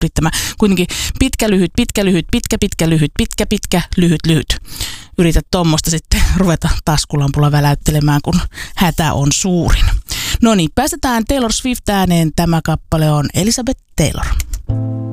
kuitenkin pitkä, lyhyt, pitkä, lyhyt, pitkä, lyhyt, pitkä, lyhyt. Yritä tuommoista sitten ruveta taskulampulla väläyttelemään, kun hätä on suurin. No niin, päästetään Taylor Swift ääneen. Tämä kappale on Elizabeth Taylor.